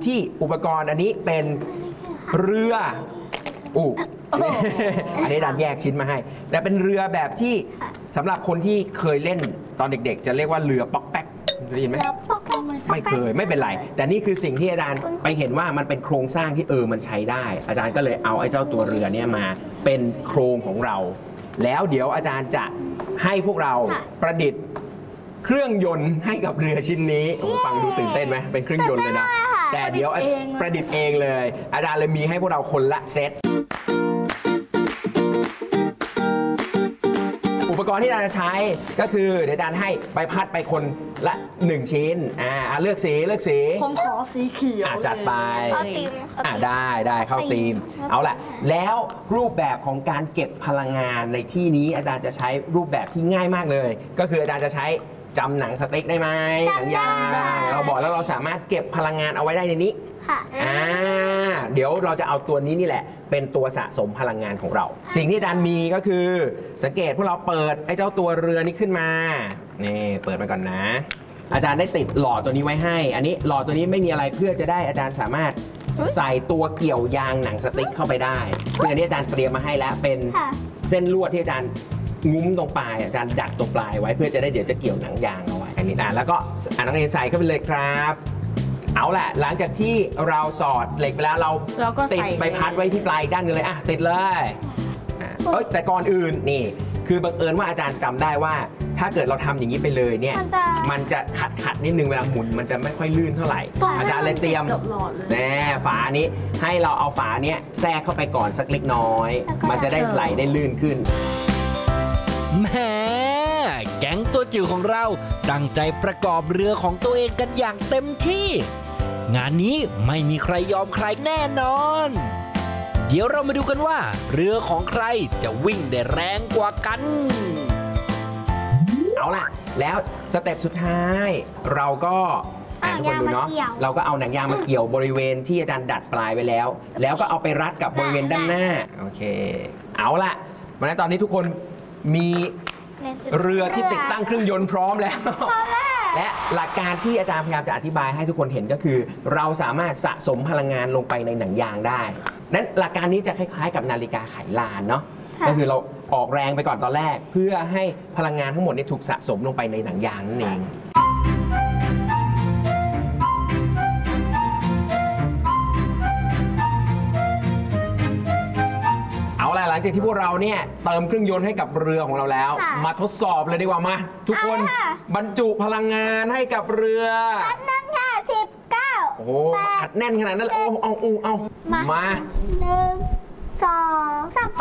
ที่อุปกรณ์อันนี้เป็นเรืออันนี้อาจารย์แยกชิ้นมาให้แต่เป็นเรือแบบที่สำหรับคนที่เคยเล่นตอนเด็กๆจะเรียกว่าเรือป๊อกแป๊กได้ยินไหมไม่เคยไม่เป็นไรแต่นี่คือสิ่งที่อาจารย์ไปเห็นว่ามันเป็นโครงสร้างที่มันใช้ได้ อาจารย์ก็เลยเอาไอ้เจ้าตัวเรือเนี่ยมาเป็นโครงของเราแล้วเดี๋ยวอาจารย์จะให้พวกเราประดิษฐ์เครื่องยนต์ให้กับเรือชิ้นนี้ฟังดูตื่นเต้นไหมเป็นเครื่องยนต์เลยนะแต่เดี๋ยวประดิษฐ์เองเลยอาจารย์เลยมีให้พวกเราคนละเซตอุปกรณ์ที่อาจารย์จะใช้ก็คือเดี๋ยวอาจารย์ให้ใบพัดไปคนละ1ชิ้นเลือกสีผมขอสีเขียวจัดไปได้เข้าธีมเอาล่ะแล้วรูปแบบของการเก็บพลังงานในที่นี้อาจารย์จะใช้รูปแบบที่ง่ายมากเลยก็คืออาจารย์จะใช้จำหนังสติ๊กได้ไหมหนังยางเราบอกแล้วเราสามารถเก็บพลังงานเอาไว้ได้ในนี้เดี๋ยวเราจะเอาตัวนี้นี่แหละเป็นตัวสะสมพลังงานของเราสิ่งที่อาจารย์มีก็คือสังเกตพวกเราเปิดไอ้เจ้าตัวเรือนี้ขึ้นมานี่เปิดมาก่อนนะอาจารย์ได้ติดหลอดตัวนี้ไว้ให้อันนี้หลอดตัวนี้ไม่มีอะไรเพื่อจะได้อาจารย์สามารถใส่ตัวเกี่ยวยางหนังสติ๊กเข้าไปได้ซึ่งอันนี้อาจารย์เตรียมมาให้แล้วเป็นเส้นลวดที่อาจารย์งุ้มตรงปลายอาจารย์ดักตรงปลายไว้เพื่อจะได้เดี๋ยวจะเกี่ยวหนังยางเอาไว้อันนี้แล้วก็นักเรียนใส่เข้าไปเลยครับเอาแหละหลังจากที่เราสอดเหล็กไปแล้วเราติดใบพัดไว้ที่ปลายด้านนึงเลยติดเลยแต่ก่อนอื่นนี่คือบังเอิญว่าอาจารย์จำได้ว่าถ้าเกิดเราทำอย่างนี้ไปเลยเนี่ยมันจะขัดนิดนึงเวลาหมุนมันจะไม่ค่อยลื่นเท่าไหร่อาจารย์เลยเตรียมฝานี้ให้เราเอาฝาเนี้ยแทรกเข้าไปก่อนสักเล็กน้อยมันจะได้ไหลได้ลื่นขึ้นแหมแก๊งตัวจิ๋วของเราตั้งใจประกอบเรือของตัวเองกันอย่างเต็มที่งานนี้ไม่มีใครยอมใครแน่นอนเดี๋ยวเรามาดูกันว่าเรือของใครจะวิ่งได้แรงกว่ากันเอาล่ะแล้วสเต็ปสุดท้ายเราก็ทุกคนดูเนาะเราก็เอาหนังยางมาเกี่ยวบริเวณที่อาจารย์ดัดปลายไว้แล้วก็เอาไปรัดกับบริเวณด้านหน้าโอเคเอาล่ะมาตอนนี้ทุกคนมีเรือที่ติดตั้งเครื่องยนต์พร้อมแล้วและหลักการที่อาจารย์พยายามจะอธิบายให้ทุกคนเห็นก็คือเราสามารถสะสมพลังงานลงไปในหนังยางได้นั้นหลักการนี้จะคล้ายๆกับนาฬิกาไขลานเนาะก็คือเราออกแรงไปก่อนตอนแรกเพื่อให้พลังงานทั้งหมดนี้ถูกสะสมลงไปในหนังยางนั่นเองหลังจากที่พวกเราเนี่ยเติมเครื่องยนต์ให้กับเรือของเราแล้วมาทดสอบเลยดีกว่ามาทุกคนบรรจุพลังงานให้กับเรือ 19โอ้โหอัดแน่นขนาดนั้นเอามา 1 2 3ไป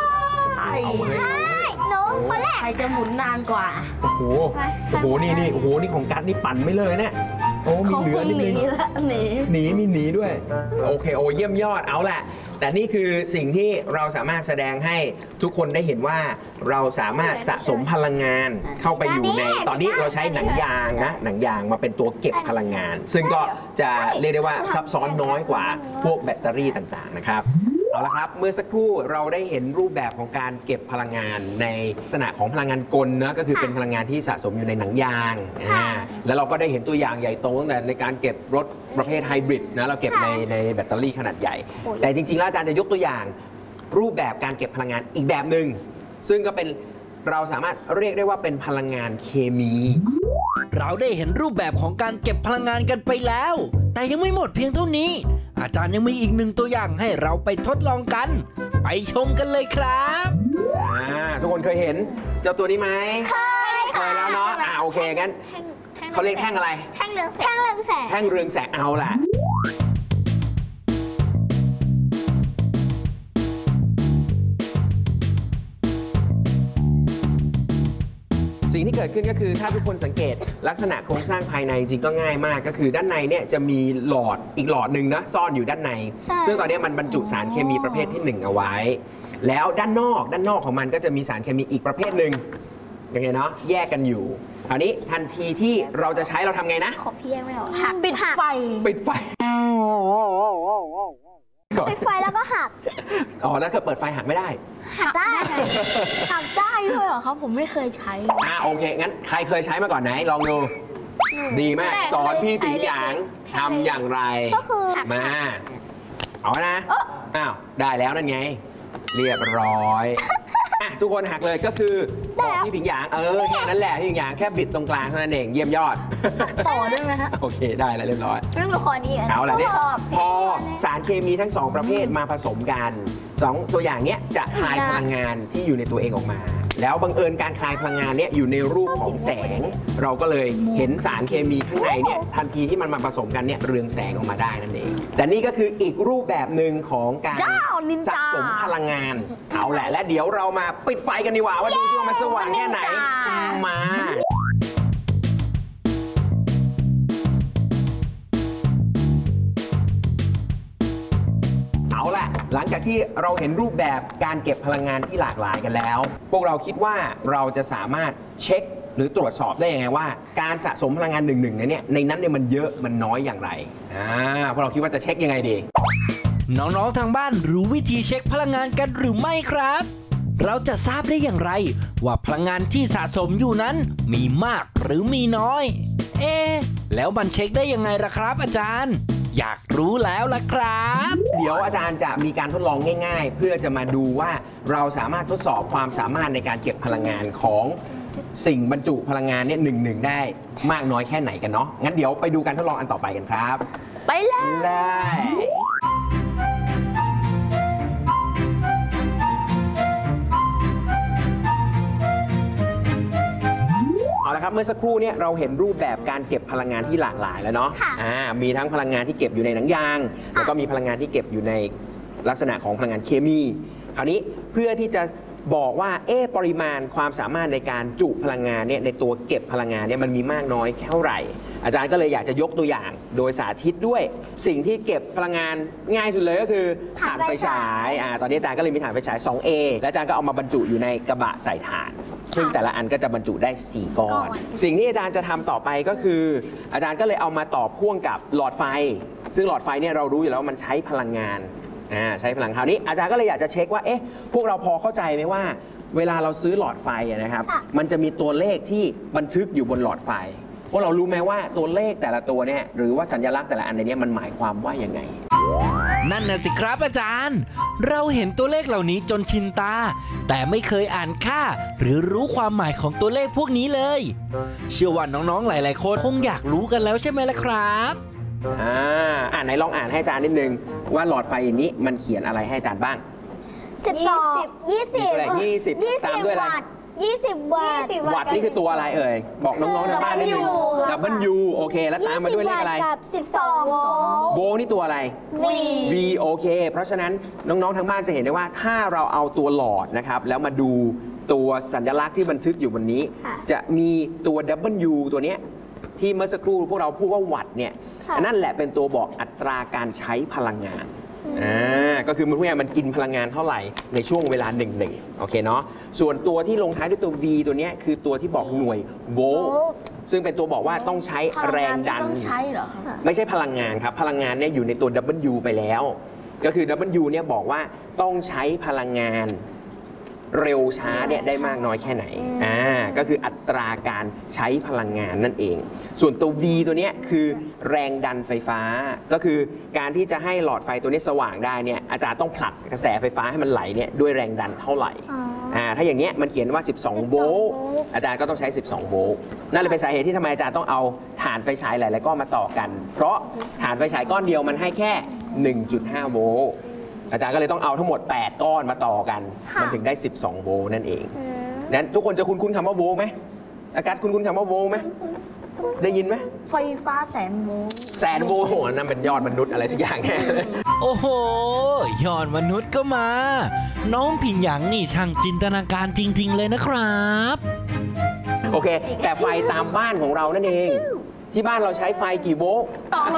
หนูคนแรกใครจะหมุนนานกว่าโอ้โหนี่ของกัดนี่ปั่นไม่เลยเนี่ยโอ้มีเหลือนิดนึงมีหนีด้วยโอเคเยี่ยมยอดเอาแหละแต่นี่คือสิ่งที่เราสามารถแสดงให้ทุกคนได้เห็นว่าเราสามารถสะสมพลังงานเข้าไปอยู่ในตอนนี้เราใช้หนังยางนะหนังยางมาเป็นตัวเก็บพลังงานซึ่งก็จะเรียกได้ว่าซับซ้อนน้อยกว่าพวกแบตเตอรี่ต่างๆนะครับเอาละครับเมื่อสักครู่เราได้เห็นรูปแบบของการเก็บพลังงานในลักษณะของพลังงานกลนะก็คือเป็นพลังงานที่สะสมอยู่ในหนังยางแล้วเราก็ได้เห็นตัวอย่างใหญ่โตตั้งแต่ในการเก็บรถประเภทไฮบริดนะเราเก็บในแบตเตอรี่ขนาดใหญ่แต่จริงๆแล้วอาจารย์จะยกตัวอย่างรูปแบบการเก็บพลังงานอีกแบบหนึ่งซึ่งก็เป็นเราสามารถเรียกได้ว่าเป็นพลังงานเคมีเราได้เห็นรูปแบบของการเก็บพลังงานกันไปแล้วแต่ยังไม่หมดเพียงเท่านี้อาจารย์ยังมีอีกหนึ่งตัวอย่างให้เราไปทดลองกันไปชมกันเลยครับทุกคนเคยเห็นเจ้าตัวนี้ไหมเคยแล้วเนาะโอเคงั้นเขาเรียกแท่งอะไรแท่งเรืองแสงแท่งเรืองแสงเอาล่ะสิ่งที่เกิดขึ้นก็คือถ้าทุกคนสังเกตลักษณะโครงสร้างภายในจริงก็ง่ายมากก็คือด้านในเนี่ยจะมีหลอดอีกหลอดหนึ่งนะซ่อนอยู่ด้านในซึ่งตอนนี้มันบรรจุสารเคมีประเภทที่1เอาไว้แล้วด้านนอกของมันก็จะมีสารเคมีอีกประเภทหนึ่งอย่างเงี้ยเนาะแยกกันอยู่คราวนี้ทันทีที่เราจะใช้เราทำไงนะขอพี่แยกไม่ออกปิดไฟแล้วก็หักแล้วก็เปิดไฟหักไม่ได้หักได้ด้วยเหรอครับผมไม่เคยใช้โอเคงั้นใครเคยใช้มาก่อนไหนลองดูดีมากสอนพี่ติ๋งหยางทำอย่างไรก็คือมา เอานะ อ้าว ได้แล้วนั่นไง เรียบร้อยอ่ะทุกคนหักเลยก็คือบอกพี่ผิงหยางแค่นั้นแหละพี่ผิงหยางแค่บิดตรงกลางเท่านั้นเองเยี่ยมยอดต่อได้ไหมฮะโอเคได้แล้วเรียบร้อยเรื่องละครนี้เอาล่ะเนี่ยชอบพอสารเคมีทั้ง 2 ประเภทมาผสมกัน2ตัวอย่างเนี้ยจะคายพลังงานที่อยู่ในตัวเองออกมา แล้วบังเอิญการคายพลังงานเนี้ยอยู่ในรูปของแสง เราก็เลยเห็นสารเคมีข้างในเนี่ยทันทีที่มันมาผสมกันเนี่ยเรืองแสงออกมาได้นั่นเองแต่นี่ก็คืออีกรูปแบบหนึ่งของการเจ้านินจาสะสมพลังงานเอาแหละและเดี๋ยวเรามาปิดไฟกันดีกว่าว่าดูซิว่ามันสว่างแค่ไหนมา เอาล่ะหลังจากที่เราเห็นรูปแบบการเก็บพลังงานที่หลากหลายกันแล้ว พวกเราคิดว่าเราจะสามารถเช็คหรือตรวจสอบได้ยังไงว่า การสะสมพลังงานหนึ่งเนี่ยในนั้นเนี่ยมันเยอะมันน้อยอย่างไรพวกเราคิดว่าจะเช็คยังไงดีน้องๆทางบ้านรู้วิธีเช็คพลังงานกันหรือไม่ครับ เราจะทราบได้อย่างไร ว่าพลังงานที่สะสมอยู่นั้นมีมากหรือมีน้อย แล้วมันเช็คได้ยังไงล่ะครับอาจารย์ อยากรู้แล้วล่ะครับเดี๋ยวอาจารย์จะมีการทดลองง่ายๆ เพื่อจะมาดูว่าเราสามารถทดสอบความสามารถในการเก็บพลังงานของสิ่งบรรจุพลังงานเนี่ยหนึ่งได้มากน้อยแค่ไหนกันเนาะงั้นเดี๋ยวไปดูการทดลองอันต่อไปกันครับไปเลยได้ เอาละครับเมื่อสักครู่เนี่ยเราเห็นรูปแบบการเก็บพลังงานที่หลากหลายแล้วเนาะมีทั้งพลังงานที่เก็บอยู่ในหนังยาง แล้วก็มีพลังงานที่เก็บอยู่ในลักษณะของพลังงานเคมี คราวนี้เพื่อที่จะบอกว่าปริมาณความสามารถในการจุพลังงานเนี่ยในตัวเก็บพลังงานเนี่ยมันมีมากน้อยเท่าไหร่ อาจารย์ก็เลยอยากจะยกตัวอย่างโดยสาธิตด้วยสิ่งที่เก็บพลังงานง่ายสุดเลยก็คือถ่านไฟฉายตอนนี้อาจารย์ก็เลยมีถ่านไฟฉาย 2A และอาจารย์ก็เอามาบรรจุอยู่ในกระบะใส่ถ่าน ซึ่งแต่ละอันก็จะบรรจุได้ 4 ก้อน สิ่งที่อาจารย์จะทำต่อไปก็คือ อาจารย์ก็เลยเอามาต่อพ่วงกับหลอดไฟ ซึ่งหลอดไฟเนี่ยเรารู้อยู่แล้วว่ามันใช้พลังงานใช้พลังคราวนี้อาจารย์ก็เลยอยากจะเช็คว่าพวกเราพอเข้าใจไหมว่าเวลาเราซื้อหลอดไฟนะครับมันจะมีตัวเลขที่บันทึกอยู่บนหลอดไฟพวกเรารู้ไหมว่าตัวเลขแต่ละตัวเนี่ยหรือว่าสัญลักษณ์แต่ละอันในนี้มันหมายความว่ายังไงนั่นน่ะสิครับอาจารย์ เราเห็นตัวเลขเหล่านี้จนชินตา แต่ไม่เคยอ่านค่า หรือรู้ความหมายของตัวเลขพวกนี้เลย เชื่อว่าน้องๆหลายๆคนคงอยากรู้กันแล้วใช่ไหมล่ะครับไหนลองอ่านให้อาจารย์นิดนึงว่าหลอดไฟนี้มันเขียนอะไรให้อาจารย์บ้าง 20 ตามด้วยอะไร 20 วัตต์นี่คือตัวอะไรเอ่ยบอกน้องๆทางบ้านนิดนึงW โอเคแล้วตามมาด้วยเลขอะไรกับ12 โวลต์โวลต์นี่ตัวอะไร V โอเคเพราะฉะนั้นน้องๆทางบ้านจะเห็นได้ว่าถ้าเราเอาตัวหลอดนะครับแล้วมาดูตัวสัญลักษณ์ที่บันทึกอยู่บนนี้ จะมีตัว W ตัวเนี้ยที่เมื่อสักครู่พวกเราพูดว่าวัตต์เนี่ยนั่นแหละเป็นตัวบอกอัตราการใช้พลังงานก็คือมันพูดง่ายมันกินพลังงานเท่าไหร่ในช่วงเวลา1โอเคเนาะส่วนตัวที่ลงท้ายด้วยตัว V ตัวนี้คือตัวที่บอกหน่วยโวลต์ซึ่งเป็นตัวบอกว่าต้องใช้แรงดันต้องใช้เหรอคะไม่ใช่พลังงานครับพลังงานเนี่ยอยู่ในตัว W ไปแล้ว ก็คือ W เนี่ยบอกว่าต้องใช้พลังงานเร็วช้าเนี่ยได้มากน้อยแค่ไหนก็คืออัตราการใช้พลังงานนั่นเองส่วนตัว V ตัวเนี้ยคือแรงดันไฟฟ้าก็คือการที่จะให้หลอดไฟตัวนี้สว่างได้เนี่ยอาจารย์ต้องผลักกระแสไฟฟ้าให้มันไหลเนี่ยด้วยแรงดันเท่าไหร่ถ้าอย่างเนี้ยมันเขียนว่า 12 โวลต์อาจารย์ก็ต้องใช้ 12 โวลต์นั่นเลยเป็นสาเหตุที่ทำไมอาจารย์ต้องเอาถ่านไฟฉายหลายๆก้อนมาต่อกันเพราะถ่านไฟฉายก้อนเดียวมันให้แค่ 1.5 โวลต์อาจารย์ก็เลยต้องเอาทั้งหมด8ก้อนมาต่อกันมันถึงได้ 12 โวลต์นั่นเองนั้นทุกคนจะคุ้นคำว่าโวลต์ไหมอากัสคุ้นคำว่าโวลต์ไหมได้ยินไหมไฟฟ้าแสนโวลต์แสนโวลต์โหนั่นเป็นยอดมนุษย์อะไรสักอย่างแน่โอ้โหยอดมนุษย์ก็มา น้องผิงหยางนี่ช่างจินตนาการจริงๆเลยนะครับโอเคแต่ไฟตามบ้านของเรานั่นเองที่บ้านเราใช้ไฟกี่โวลต์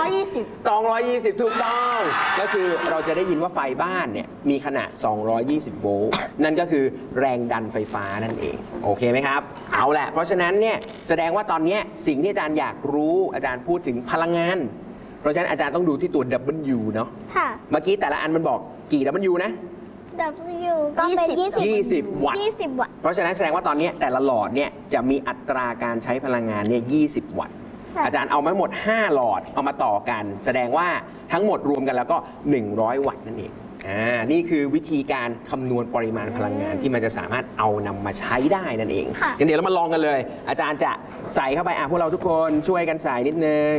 220ถูกต้องก็คือเราจะได้ยินว่าไฟบ้านเนี่ยมีขนาด220โวลต์นั่นก็คือแรงดันไฟฟ้านั่นเองโอเคไหมครับเอาแหละเพราะฉะนั้นเนี่ยแสดงว่าตอนนี้สิ่งที่อาจารย์อยากรู้อาจารย์พูดถึงพลังงานเพราะฉะนั้นอาจารย์ต้องดูที่ตัว W เนาะเมื่อกี้แต่ละอันมันบอกกี่ W นะ W ก็เป็น 20 วัตต์เพราะฉะนั้นแสดงว่าตอนนี้แต่ละหลอดเนี่ยจะมีอัตราการใช้พลังงานเนี่ย20 วัตต์อาจารย์เอามาทั้งหมด 5 หลอดเอามาต่อกัน แสดงว่าทั้งหมดรวมกันแล้วก็ 100 วัตต์นั่นเองนี่คือวิธีการคำนวณปริมาณพลังงานที่มันจะสามารถเอานำมาใช้ได้นั่นเองค่ะงั้นเดี๋ยวเรามาลองกันเลย อาจารย์จะใส่เข้าไปพวกเราทุกคนช่วยกันใส่นิดนึง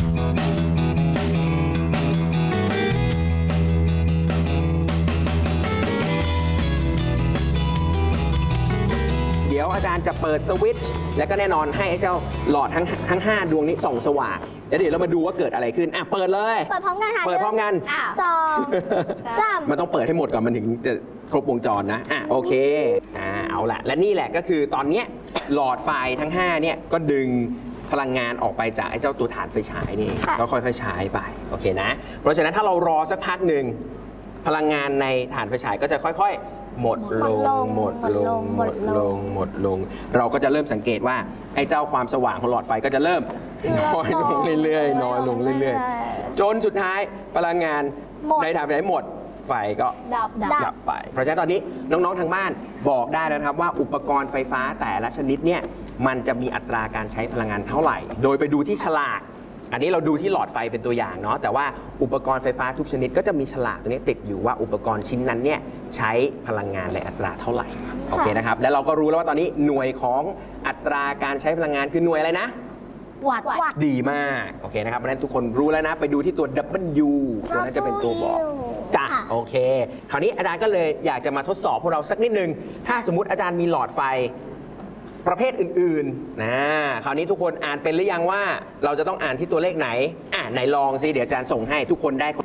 เดี๋ยวอาจารย์จะเปิดสวิตช์แล้วก็แน่นอนให้เจ้าหลอดทั้ง 5 ดวงนี้ส่องสว่างแล้วเดี๋ยวเรามาดูว่าเกิดอะไรขึ้นเปิดเลยเปิดพร้อมกันค่ะเปิดพร้อมกันสองสามมันต้องเปิดให้หมดก่อนมันถึงจะครบวงจรนะโอเคเอาละและนี่แหละก็คือตอนเนี้ยหลอดไฟทั้ง 5 เนี่ยก็ดึงพลังงานออกไปจากไอ้เจ้าตัวฐานไฟฉายนี่ก็ค่อยๆใช้ไปโอเคนะเพราะฉะนั้นถ้าเรารอสักพักหนึ่งพลังงานในฐานไฟฉายก็จะค่อยๆหมดลงหมดลงหมดลงหมดลงเราก็จะเริ่มสังเกตว่าไอ้เจ้าความสว่างของหลอดไฟก็จะเริ่มน้อยลงเรื่อยๆน้อยลงเรื่อยๆจนสุดท้ายพลังงานในฐานไฟฉายหมดไฟก็ดับไป เพราะฉะนั้นตอนนี้น้องๆทางบ้านบอกได้แล้วนะครับว่าอุปกรณ์ไฟฟ้าแต่ละชนิดเนี่ยมันจะมีอัตราการใช้พลังงานเท่าไหร่ โดยไปดูที่ฉลากอันนี้เราดูที่หลอดไฟเป็นตัวอย่างเนาะแต่ว่าอุปกรณ์ไฟฟ้าทุกชนิดก็จะมีฉลากตัวนี้ติดอยู่ว่าอุปกรณ์ชิ้นนั้นเนี่ยใช้พลังงานในอัตราเท่าไหร่โอเคนะครับแล้วเราก็รู้แล้วว่าตอนนี้หน่วยของอัตราการใช้พลังงานคือหน่วยอะไรนะวัดดีมากโอเคนะครับเพราะฉะนั้นทุกคนรู้แล้วนะไปดูที่ตัว W ตัวนั้นจะเป็นตัวบอกจ้ะค่ะโอเค คราวนี้อาจารย์ก็เลยอยากจะมาทดสอบพวกเราสักนิดนึง ถ้าสมมติอาจารย์มีหลอดไฟประเภทอื่นๆคราวนี้ทุกคนอ่านเป็นหรือยังว่าเราจะต้องอ่านที่ตัวเลขไหนไหนลองสิเดี๋ยวอาจารย์ส่งให้ทุกคนได้คน